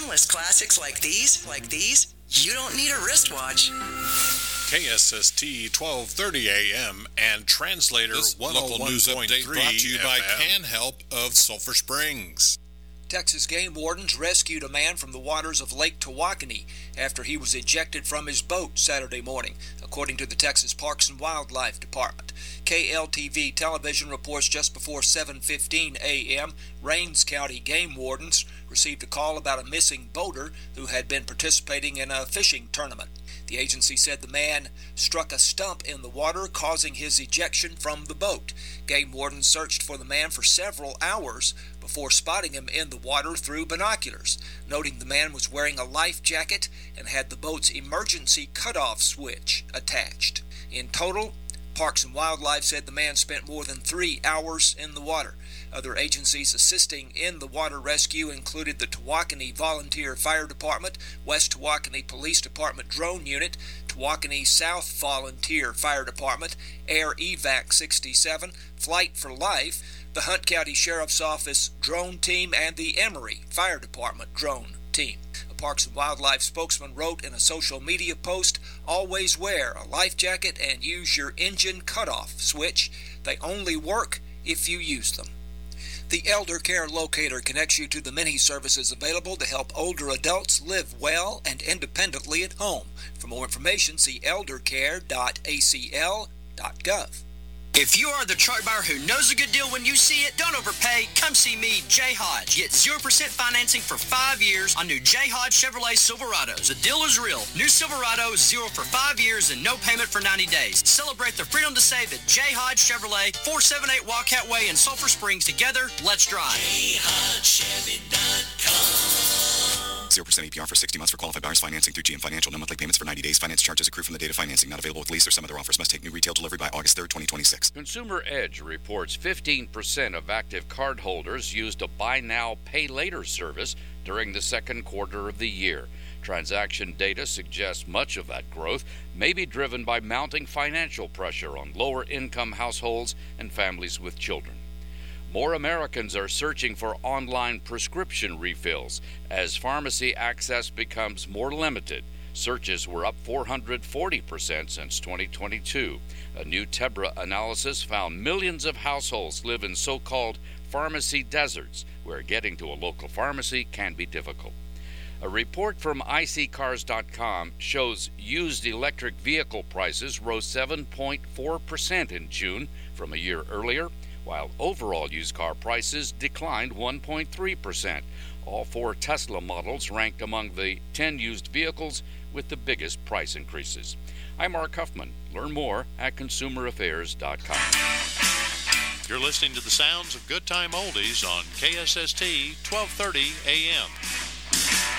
timeless classics like these, you don't need a wristwatch. KSST 1230 AM and Translator 101.3 local news update brought to you by FM. Can Help of Sulphur Springs. Texas game wardens rescued a man from the waters of Lake Tawakoni after he was ejected from his boat Saturday morning, according to the Texas Parks and Wildlife Department. KLTV television reports just before 7:15 a.m., Rains County game wardens received a call about a missing boater who had been participating in a fishing tournament. The agency said the man struck a stump in the water, causing his ejection from the boat. Game wardens searched for the man for several hours before spotting him in the water through binoculars, noting the man was wearing a life jacket and had the boat's emergency cutoff switch attached. In total, Parks and Wildlife said the man spent more than 3 hours in the water. Other agencies assisting in the water rescue included the Tawakoni Volunteer Fire Department, West Tawakoni Police Department Drone Unit, Tawakoni South Volunteer Fire Department, Air Evac 67, Flight for Life, the Hunt County Sheriff's Office Drone Team, and the Emory Fire Department Drone Team. A Parks and Wildlife spokesman wrote in a social media post, "Always wear a life jacket and use your engine cutoff switch. They only work if you use them." The Elder Care Locator connects you to the many services available to help older adults live well and independently at home. For more information, see eldercare.acl.gov. If you are the truck buyer who knows a good deal when you see it, don't overpay. Come see me, Jay Hodge. Get 0% financing for 5 years on new Jay Hodge Chevrolet Silverados. The deal is real. New Silverado, 0 for 5 years and no payment for 90 days. Celebrate the freedom to save at Jay Hodge Chevrolet, 478 Wildcat Way in Sulphur Springs. Together, let's drive. JayHodgeChevy.com. 0% APR for 60 months for qualified buyers. Financing through GM Financial. No monthly payments for 90 days. Finance charges accrue from the date of financing. Not available with lease or some other offers. Must take new retail delivery by August 3rd, 2026. Consumer Edge reports 15% of active cardholders used a Buy Now, Pay Later service during the second quarter of the year. Transaction data suggests much of that growth may be driven by mounting financial pressure on lower-income households and families with children. More Americans are searching for online prescription refills as pharmacy access becomes more limited. Searches were up 440% since 2022. A new Tebra analysis found millions of households live in so-called pharmacy deserts, where getting to a local pharmacy can be difficult. A report from iSeeCars.com shows used electric vehicle prices rose 7.4% in June from a year earlier, while overall used car prices declined 1.3%. All 4 Tesla models ranked among the 10 used vehicles with the biggest price increases. I'm Mark Huffman. Learn more at consumeraffairs.com. You're listening to the sounds of Good Time Oldies on KSST 1230 AM.